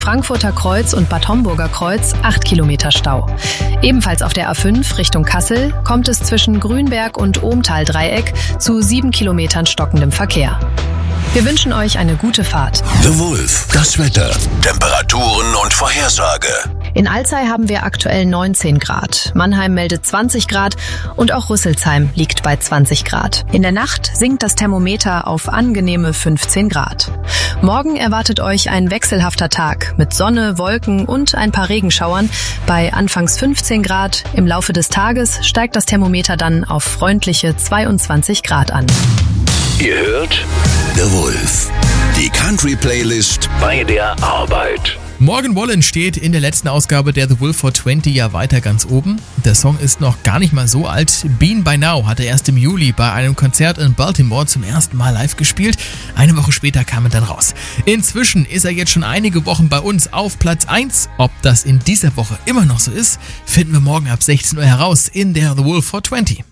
Frankfurter Kreuz und Bad Homburger Kreuz 8 Kilometer Stau. Ebenfalls auf der A5 Richtung Kassel kommt es zwischen Grünberg und Ohmtal-Dreieck zu 7 Kilometern stockendem Verkehr. Wir wünschen euch eine gute Fahrt. The Wolf, das Wetter, Temperaturen und Vorhersage. In Alzey haben wir aktuell 19 Grad. Mannheim meldet 20 Grad und auch Rüsselsheim liegt bei 20 Grad. In der Nacht sinkt das Thermometer auf angenehme 15 Grad. Morgen erwartet euch ein wechselhafter Tag mit Sonne, Wolken und ein paar Regenschauern bei anfangs 15 Grad. Im Laufe des Tages steigt das Thermometer dann auf freundliche 22 Grad an. Ihr hört The Wolf, die Country-Playlist bei der Arbeit. Morgan Wallen steht in der letzten Ausgabe der The Wolf for 20 ja weiter ganz oben. Der Song ist noch gar nicht mal so alt. Been By Now hat er erst im Juli bei einem Konzert in Baltimore zum ersten Mal live gespielt. Eine Woche später kam er dann raus. Inzwischen ist er jetzt schon einige Wochen bei uns auf Platz 1. Ob das in dieser Woche immer noch so ist, finden wir morgen ab 16 Uhr heraus in der The Wolf for 20.